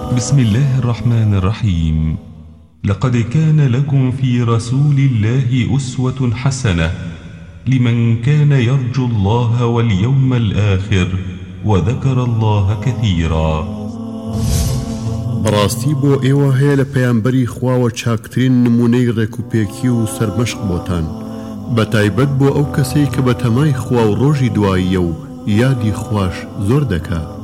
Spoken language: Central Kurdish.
بسم الله الرحمن الرحيم. لقد كان لكم في رسول الله أسوة حسنة لمن كان يرجو الله واليوم الآخر وذكر الله كثيرا. بەڕاستی بۆ ئێوە هەیە لە پەیامبەری خواوە چاکترین نمونەی ڕێکوپێکی و سەرمەشق بۆتان، بەتایبەت بۆ ئەو کەسەی کە بە تەمای خوا و ڕۆژی دواییە و یادی خوش زۆر دەکات.